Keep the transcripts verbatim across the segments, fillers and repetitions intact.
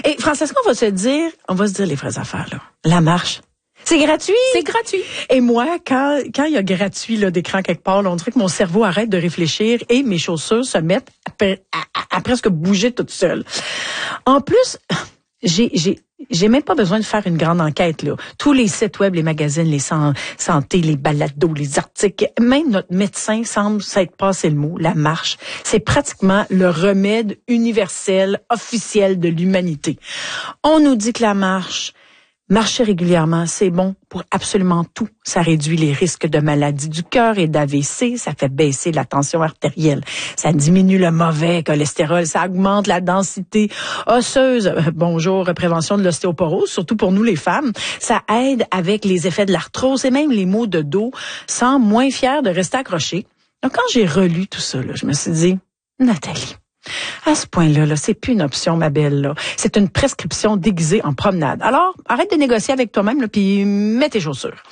Et Francesca, on va se dire, on va se dire les vraies affaires, là. La marche. C'est gratuit. C'est gratuit. Et moi, quand quand il y a gratuit là d'écran quelque part, là, on dirait que mon cerveau arrête de réfléchir et mes chaussures se mettent à, à, à presque bouger toutes seules. En plus, j'ai j'ai j'ai même pas besoin de faire une grande enquête là. Tous les sites web, les magazines, les san- santé, les balados, les articles, même notre médecin semble s'être passé le mot, la marche. C'est pratiquement le remède universel officiel de l'humanité. On nous dit que la marche Marcher régulièrement, c'est bon pour absolument tout. Ça réduit les risques de maladies du cœur et d'A V C. Ça fait baisser la tension artérielle. Ça diminue le mauvais cholestérol. Ça augmente la densité osseuse. Bonjour, prévention de l'ostéoporose, surtout pour nous les femmes. Ça aide avec les effets de l'arthrose et même les maux de dos, sans moins fier de rester accroché. Donc, quand j'ai relu tout ça, là, je me suis dit, Nathalie, à ce point-là, là, c'est plus une option, ma belle. Là. C'est une prescription déguisée en promenade. Alors, arrête de négocier avec toi-même, là, puis mets tes chaussures.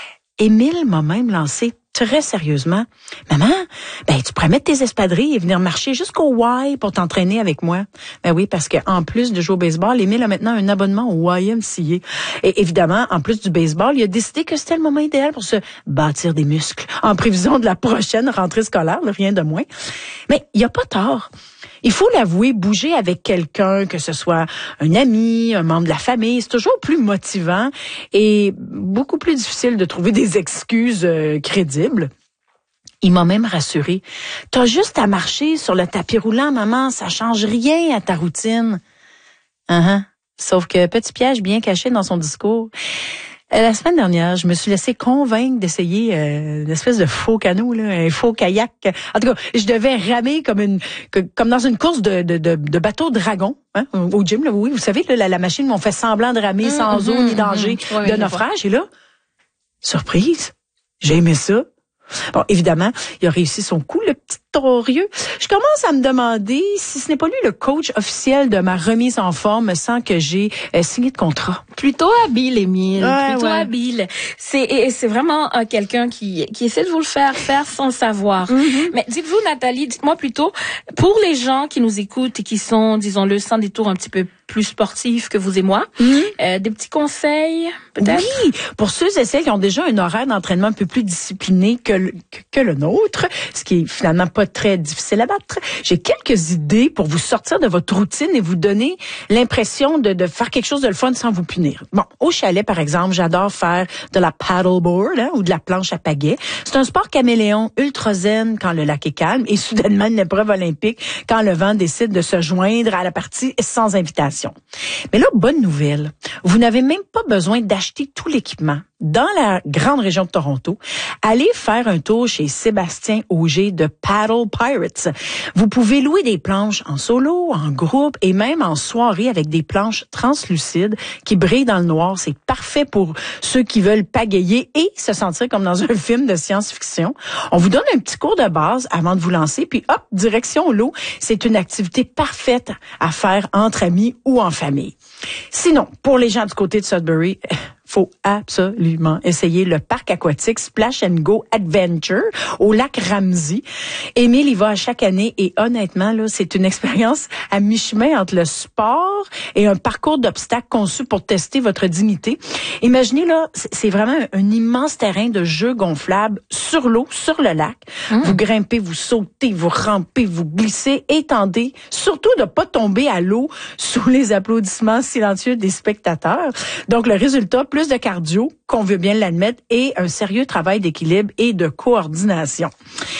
Émile m'a même lancé très sérieusement. Maman, ben tu pourrais mettre tes espadrilles et venir marcher jusqu'au Y pour t'entraîner avec moi. Ben oui, parce que en plus de jouer au baseball, Émile a maintenant un abonnement au Y M C A. Et évidemment, en plus du baseball, il a décidé que c'était le moment idéal pour se bâtir des muscles en prévision de la prochaine rentrée scolaire, là, rien de moins. Mais il y a pas tort. Il faut l'avouer, bouger avec quelqu'un, que ce soit un ami, un membre de la famille, c'est toujours plus motivant et beaucoup plus difficile de trouver des excuses euh, crédibles. Il m'a même rassuré. T'as juste à marcher sur le tapis roulant, maman, ça change rien à ta routine. Uh-huh. Sauf que petit piège bien caché dans son discours. La semaine dernière, je me suis laissée convaincre d'essayer euh, une espèce de faux canot, là, un faux kayak. En tout cas, je devais ramer comme une comme dans une course de de, de, de bateau dragon, hein, au gym. Là, oui, vous savez, là, la, la machine où on fait semblant de ramer mmh, sans mmh, eau ni danger mmh, ouais, de naufrage. Et là, surprise, j'ai aimé ça. Bon, évidemment, il a réussi son coup, le petit torieux. Je commence à me demander si ce n'est pas lui le coach officiel de ma remise en forme sans que j'ai euh, signé de contrat. Plutôt habile, Émile. Ouais, plutôt ouais. habile. C'est et c'est vraiment euh, quelqu'un qui qui essaie de vous le faire faire sans le savoir. Mm-hmm. Mais dites-vous, Nathalie, dites-moi plutôt, pour les gens qui nous écoutent et qui sont, disons-le, sans détour un petit peu plus sportifs que vous et moi, mm-hmm. euh, des petits conseils, peut-être? Oui, pour ceux et celles qui ont déjà un horaire d'entraînement un peu plus discipliné que le, que, que le nôtre, ce qui est finalement pas très difficile à battre, j'ai quelques idées pour vous sortir de votre routine et vous donner l'impression de, de faire quelque chose de le fun sans vous punir. Bon, au chalet, par exemple, j'adore faire de la paddleboard hein, ou de la planche à pagaie. C'est un sport caméléon ultra zen quand le lac est calme et soudainement une épreuve olympique quand le vent décide de se joindre à la partie sans invitation. Mais là, bonne nouvelle, vous n'avez même pas besoin d'acheter tout l'équipement. Dans la grande région de Toronto, allez faire un tour chez Sébastien Auger de Paddle Pirates. Vous pouvez louer des planches en solo, en groupe et même en soirée avec des planches translucides qui brillent dans le noir. C'est parfait pour ceux qui veulent pagayer et se sentir comme dans un film de science-fiction. On vous donne un petit cours de base avant de vous lancer, puis hop, direction l'eau. C'est une activité parfaite à faire entre amis ou en famille. Sinon, pour les gens du côté de Sudbury, faut absolument essayer le parc aquatique Splash and Go Adventure au lac Ramsey. Émile y va à chaque année et honnêtement, là, c'est une expérience à mi-chemin entre le sport et un parcours d'obstacles conçu pour tester votre dignité. Imaginez, là, c'est vraiment un immense terrain de jeux gonflables sur l'eau, sur le lac. Mmh. Vous grimpez, vous sautez, vous rampez, vous glissez et tendez surtout de pas tomber à l'eau sous les applaudissements silencieux des spectateurs. Donc, le résultat, plus de cardio, qu'on veut bien l'admettre, et un sérieux travail d'équilibre et de coordination.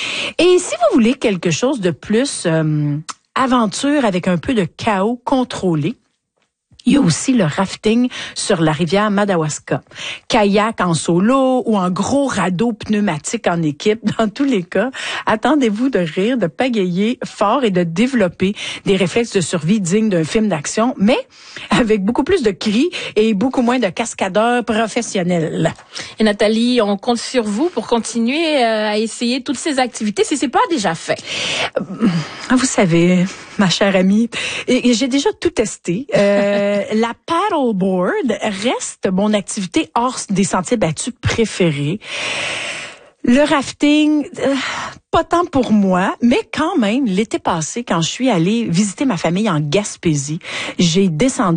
Et si vous voulez quelque chose de plus euh, aventure avec un peu de chaos contrôlé, il y a aussi le rafting sur la rivière Madawaska. Kayak en solo ou en gros radeau pneumatique en équipe. Dans tous les cas, attendez-vous de rire, de pagayer fort et de développer des réflexes de survie dignes d'un film d'action, mais avec beaucoup plus de cris et beaucoup moins de cascadeurs professionnels. Et Nathalie, on compte sur vous pour continuer à essayer toutes ces activités si c'est pas déjà fait. Vous savez, ma chère amie, j'ai déjà tout testé. Euh, la paddleboard reste mon activité hors des sentiers battus préférée. Le rafting, euh, pas tant pour moi, mais quand même, l'été passé, quand je suis allée visiter ma famille en Gaspésie, j'ai descendu